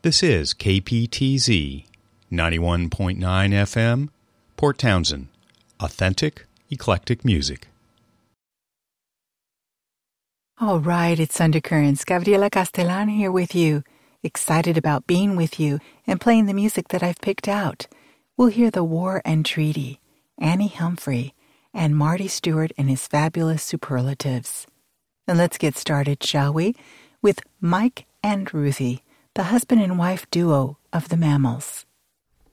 This is KPTZ 91.9 FM, Port Townsend. Authentic, eclectic music. All right, it's Undercurrents. Gabriela Castellan here with you. Excited about being with you and playing the music that I've picked out. We'll hear The War and Treaty, Annie Humphrey, and Marty Stewart and his fabulous superlatives. And let's get started, shall we, with Mike and Ruthie, the husband and wife duo of the Mammals.